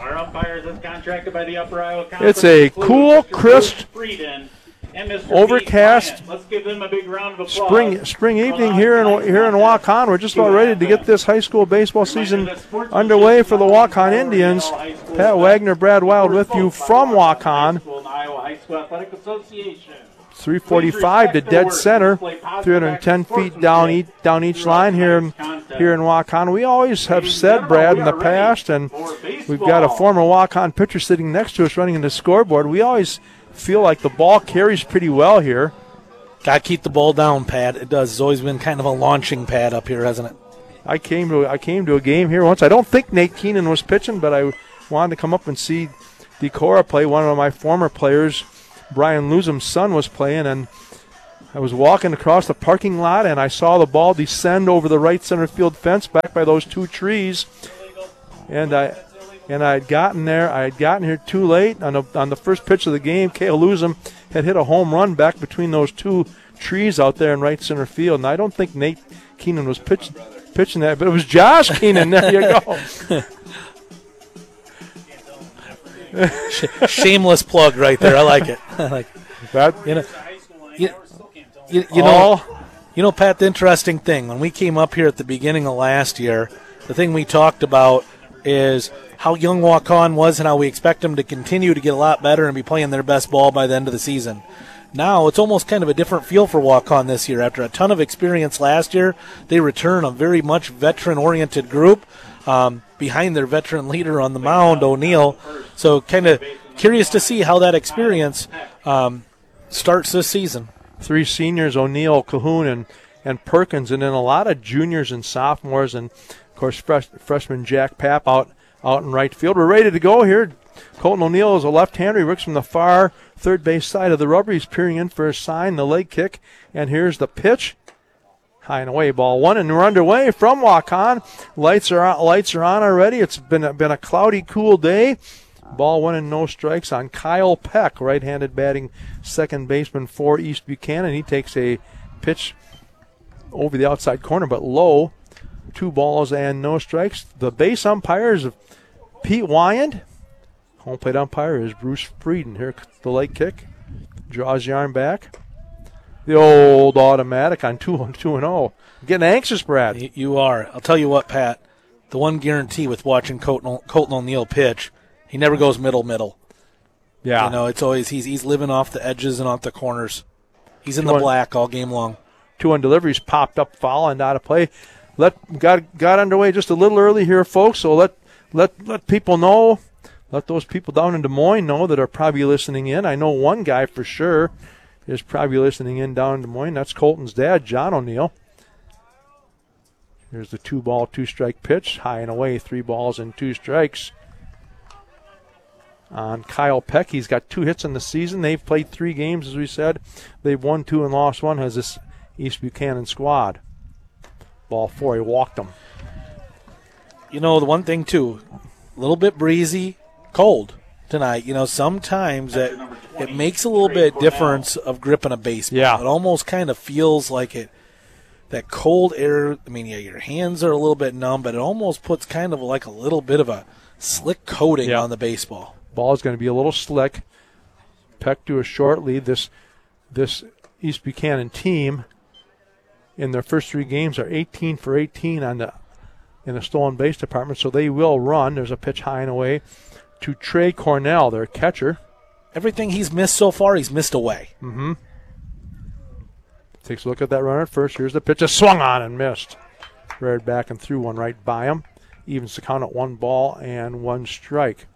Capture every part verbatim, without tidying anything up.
Our umpires is contracted by the Upper Iowa Conference. It's a cool, crisp, overcast Let's give them a big round of applause. spring spring evening here in here in Waukon. We're just about ready to get this high school baseball season underway for the Waukon Indians. Pat Wagner, Brad Wild with you from Waukon. three forty-five to dead center, three hundred ten feet down each, down each line here in, here in Waukon. We always have said, Brad, in the past, and we've got a former Waukon pitcher sitting next to us running in the scoreboard. We always feel like the ball carries pretty well here. Got to keep the ball down, Pat. It does. It's always been kind of a launching pad up here, hasn't it? I came to I came to a game here once. I don't think Nate Keenan was pitching, but I wanted to come up and see Decorah play. One of my former players, Brian Lusum's son, was playing, and I was walking across the parking lot, and I saw the ball descend over the right center field fence back by those two trees, and I and I had gotten there. I had gotten here too late on the on the first pitch of the game. Cale Lusum had hit a home run back between those two trees out there in right center field, and I don't think Nate Keenan was pitch, pitching that, but it was Josh Keenan. There you go. Shameless plug right there. I like it. I like it. That, you know, you, you, you know, you know, Pat. The interesting thing when we came up here at the beginning of last year, the thing we talked about is how young Waukon was and how we expect them to continue to get a lot better and be playing their best ball by the end of the season. Now it's almost kind of a different feel for Waukon this year. After a ton of experience last year, they return a very much veteran-oriented group um, behind their veteran leader on the mound, O'Neill. So kind of curious to see how that experience um, starts this season. Three seniors, O'Neill, Cahoon, and, and Perkins, and then a lot of juniors and sophomores, and, of course, fresh, freshman Jack Papp out, out in right field. We're ready to go here. Colton O'Neill is a left-hander. He works from the far third base side of the rubber. He's peering in for a sign, the leg kick, and here's the pitch. High and away, ball one, and we're underway from Waukon. Lights are on, lights are on already. It's been a, been a cloudy, cool day. Ball one and no strikes on Kyle Peck, right-handed batting second baseman for East Buchanan. He takes a pitch over the outside corner, but low. Two balls and no strikes. The base umpire is Pete Wyand. Home plate umpire is Bruce Frieden. Here, the leg kick. Draws the arm back. The old automatic on two and two and oh. Getting anxious, Brad. You are. I'll tell you what, Pat. The one guarantee with watching Colton, Colton O'Neill pitch, he never goes middle middle. Yeah. You know, it's always he's he's living off the edges and off the corners. He's in two the black all game long. Two on deliveries popped up, foul and out of play. Let got got underway just a little early here, folks. So let let let people know. Let those people down in Des Moines know that are probably listening in. I know one guy for sure is probably listening in down in Des Moines. That's Colton's dad, John O'Neill. Here's the two-ball, two-strike pitch. High and away, three balls and two strikes. On Kyle Peck, he's got two hits in the season. They've played three games, as we said. They've won two and lost one, has this East Buchanan squad. Ball four, he walked them. You know, the one thing, too, a little bit breezy, cold tonight. You know, sometimes it, it makes a little bit difference of gripping a baseball. Yeah. It almost kind of feels like it, that cold air, I mean, yeah, your hands are a little bit numb, but it almost puts kind of like a little bit of a slick coating yeah. on the baseball. Ball is going to be a little slick. Peck to a short lead. This, this East Buchanan team in their first three games are eighteen for eighteen on the in the stolen base department, so they will run. There's a pitch high and away to Trey Cornell, their catcher. Everything he's missed so far, he's missed away. Mm-hmm. Takes a look at that runner at first. Here's the pitch. A swung on and missed. Reared back and threw one right by him. Evens the count at one ball and one strike.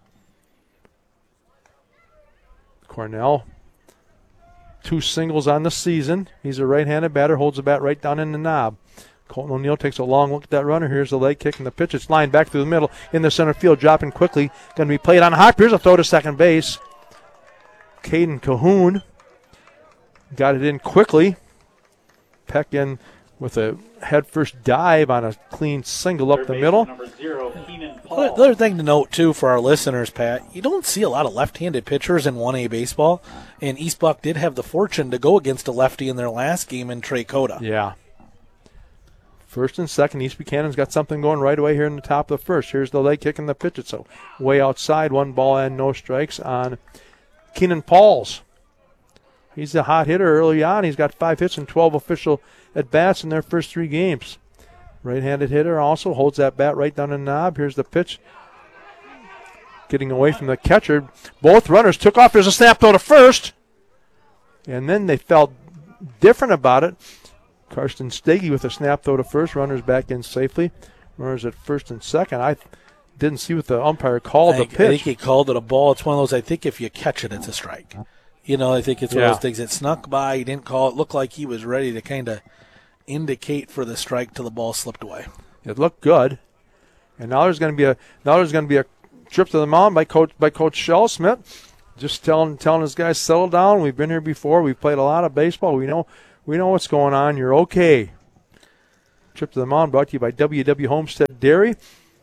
Cornell, two singles on the season. He's a right-handed batter, holds the bat right down in the knob. Colton O'Neill takes a long look at that runner. Here's the leg kick and the pitch. It's lined back through the middle in the center field, dropping quickly. Going to be played on hop. Here's a throw to second base. Caden Cahoon got it in quickly. Peck in with a head-first dive on a clean single up the middle. The other thing to note, too, for our listeners, Pat, you don't see a lot of left-handed pitchers in one A baseball, and East Buck did have the fortune to go against a lefty in their last game in Trey Cota. Yeah. First and second, East Buchanan's got something going right away here in the top of the first. Here's the leg kicking the pitch. It's a way outside, one ball and no strikes on Keenan Pauls. He's a hot hitter early on. He's got five hits and twelve official at-bats in their first three games. Right-handed hitter also holds that bat right down the knob. Here's the pitch. Getting away from the catcher. Both runners took off. There's a snap throw to first. And then they felt different about it. Karsten Stege with a snap throw to first. Runners back in safely. Runners at first and second. I didn't see what the umpire called I the think, pitch. I think he called it a ball. It's one of those, I think if you catch it, it's a strike. You know, I think it's one Yeah. of those things that snuck by. He didn't call it. Looked like he was ready to kind of indicate for the strike till the ball slipped away. It looked good. And now there's going to be a now there's going to be a trip to the mound by Coach by Coach Schellsmith. Just telling telling his guys, settle down. We've been here before. We've played a lot of baseball. We know we know what's going on. You're okay. Trip to the mound brought to you by W W Homestead Dairy.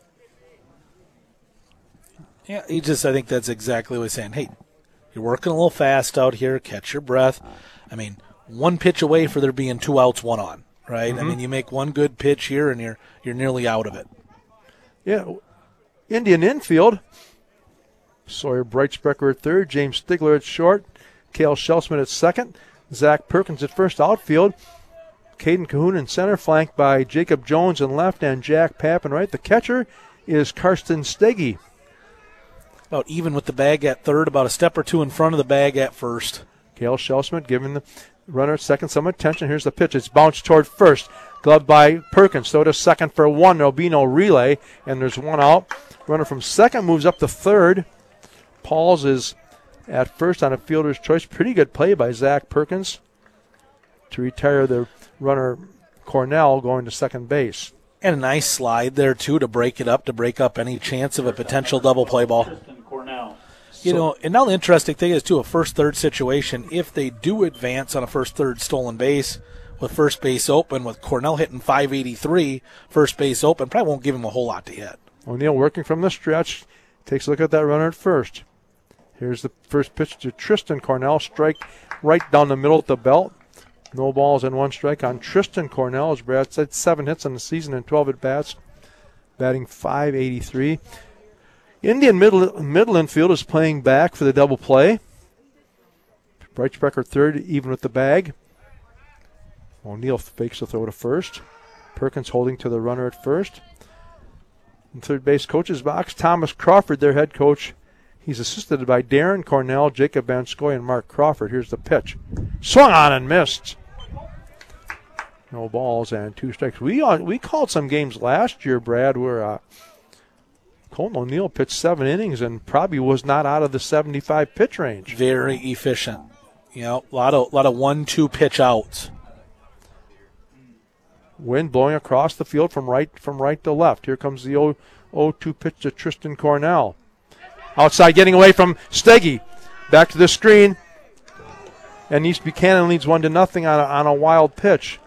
Yeah, he just, I think that's exactly what he's saying. Hey, you're working a little fast out here. Catch your breath. I mean, one pitch away for there being two outs, one on, right? Mm-hmm. I mean, you make one good pitch here and you're you're nearly out of it. Yeah, Indian infield. Sawyer Breitsprecher at third, James Stigler at short, Cale Schellsmith at second, Zach Perkins at first outfield, Caden Cahoon in center, flanked by Jacob Jones in left and Jack Pappen right. The catcher is Karsten Stege. About even with the bag at third, about a step or two in front of the bag at first. Cale Schellsmith giving the runner at second some attention. Here's the pitch. It's bounced toward first. Gloved by Perkins. Throw to second for one. There'll be no relay, and there's one out. Runner from second moves up to third. Pauls is at first on a fielder's choice. Pretty good play by Zach Perkins to retire the runner Cornell going to second base. And a nice slide there, too, to break it up, to break up any chance of a potential double play ball. Tristan Cornell. You know, and now the interesting thing is, too, a first-third situation, if they do advance on a first-third stolen base with first base open, with Cornell hitting five eighty-three, first base open, probably won't give him a whole lot to hit. O'Neill working from the stretch. Takes a look at that runner at first. Here's the first pitch to Tristan Cornell. Strike right down the middle at the belt. No balls and one strike on Tristan Cornell. As Brad said, seven hits in the season and twelve at-bats. Batting five eighty-three. Indian middle, middle infield is playing back for the double play. Breitsprecher third, even with the bag. O'Neill fakes the throw to first. Perkins holding to the runner at first. In third base coach's box, Thomas Crawford, their head coach. He's assisted by Darren Cornell, Jacob Banskoy, and Mark Crawford. Here's the pitch. Swung on and missed. No balls and two strikes. We uh, we called some games last year, Brad, where uh, Colton O'Neill pitched seven innings and probably was not out of the seventy-five pitch range. Very efficient. You know, a lot of, lot of one two pitch outs. Wind blowing across the field from right from right to left. Here comes the oh two pitch to Tristan Cornell. Outside, getting away from Stege. Back to the screen. And East Buchanan leads one to nothing on a, on a wild pitch.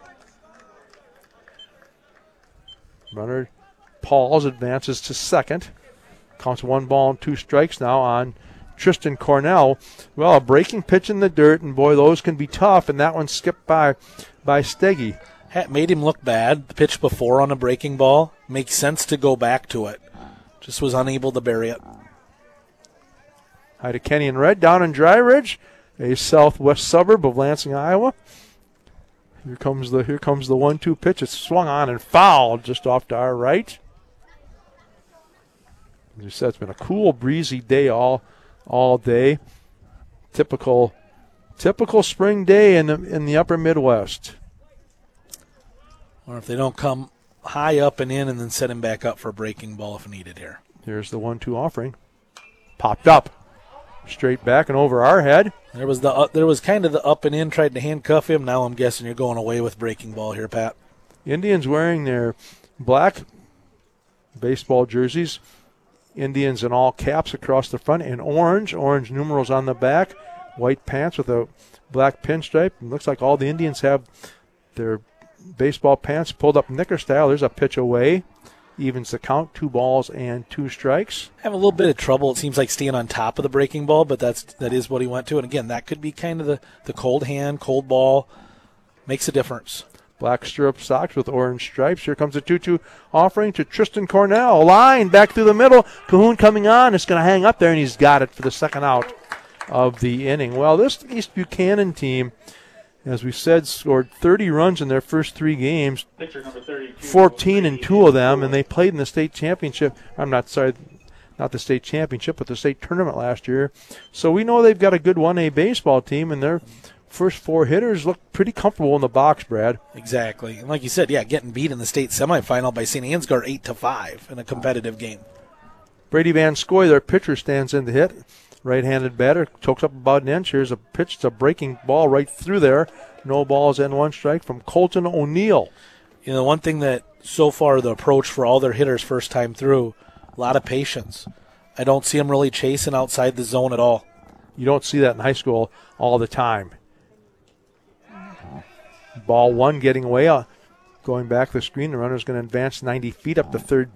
Runner Pauls advances to second. Counts one ball and two strikes now on Tristan Cornell. Well, a breaking pitch in the dirt, and boy, those can be tough. And that one skipped by by Stege. Made him look bad. The pitch before on a breaking ball. Makes sense to go back to it. Just was unable to bury it. Hi to Kenny and Red down in Dry Ridge, a southwest suburb of Lansing, Iowa. Here comes the here comes the one two pitch. It's swung on and fouled just off to our right. As you said, it's been a cool, breezy day all all day. Typical typical spring day in the in the upper Midwest. Or if they don't come high up and in and then set him back up for a breaking ball if needed here. Here's the one two offering. Popped up. Straight back and over our head. There was the uh, there was kind of the up and in, tried to handcuff him. Now I'm guessing you're going away with breaking ball here, Pat. Indians wearing their black baseball jerseys. Indians in all caps across the front and orange. Orange numerals on the back. White pants with a black pinstripe. It looks like all the Indians have their baseball pants pulled up knicker style. There's a pitch away. Evens the count, two balls and two strikes. Have a little bit of trouble, it seems like, staying on top of the breaking ball, but that's that is what he went to. And again, that could be kind of the, the cold hand, cold ball. Makes a difference. Black stirrup socks with orange stripes. Here comes a two two offering to Tristan Cornell. Line back through the middle. Cahoon coming on. It's going to hang up there, and he's got it for the second out of the inning. Well, this East Buchanan team, as we said, scored thirty runs in their first three games, Picture number thirty-two. fourteen in two of them, and they played in the state championship. I'm not sorry, not the state championship, but the state tournament last year. So we know they've got a good one A baseball team, and their first four hitters look pretty comfortable in the box, Brad. Exactly. And like you said, yeah, getting beat in the state semifinal by Saint Ansgar eight to five in a competitive game. Brady Van Scoy, their pitcher, stands in to hit. Right-handed batter, chokes up about an inch. Here's a pitch. It's a breaking ball right through there. No balls and one strike from Colton O'Neill. You know, one thing that so far the approach for all their hitters first time through, a lot of patience. I don't see them really chasing outside the zone at all. You don't see that in high school all the time. Ball one getting away. Uh, going back the screen, the runner's going to advance ninety feet up the third